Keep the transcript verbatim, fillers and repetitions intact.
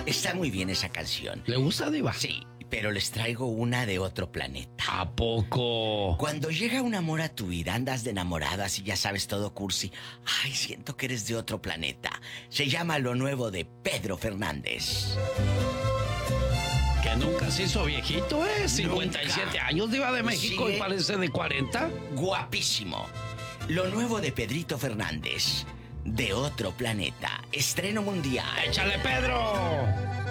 Está muy bien esa canción. ¿Le gusta, Diva? Sí, pero les traigo una de otro planeta. ¿A poco? Cuando llega un amor a tu vida, andas de enamorada, así ya sabes todo cursi. Ay, siento que eres de otro planeta. Se llama Lo Nuevo de Pedro Fernández. Que nunca se hizo viejito, ¿eh? cincuenta y siete Nunca. años, Diva de México, Sigue y parece de cuarenta. Guapísimo. Lo Nuevo de Pedrito Fernández. De otro planeta. Estreno mundial. ¡Échale, Pedro!